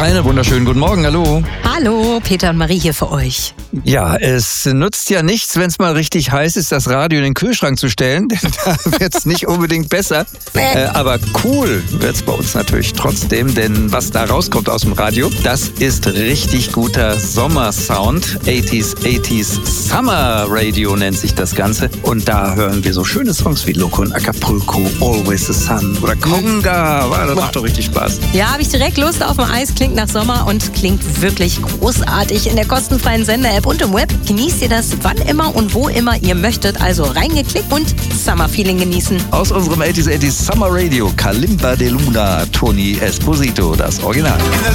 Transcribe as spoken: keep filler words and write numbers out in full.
Einen wunderschönen guten Morgen, hallo. Hallo, Peter und Marie hier für euch. Ja, es nutzt ja nichts, wenn es mal richtig heiß ist, das Radio in den Kühlschrank zu stellen, denn da wird es nicht unbedingt besser. Äh, aber cool wird es bei uns natürlich trotzdem, denn was da rauskommt aus dem Radio, das ist richtig guter Sommersound. achtziger, achtziger Summer Radio nennt sich das Ganze. Und da hören wir so schöne Songs wie Loco und Acapulco, Always the Sun oder Conga. Wow, das macht doch richtig Spaß. Ja, habe ich direkt Lust auf dem Eis. Klingt nach Sommer und klingt wirklich großartig in der kostenfreien Sender-App und im Web. Genießt ihr das wann immer und wo immer ihr möchtet. Also reingeklickt und Summer-Feeling genießen. Aus unserem achtziger, achtziger Summer Radio, Kalimba de Luna, Tony Esposito, das Original.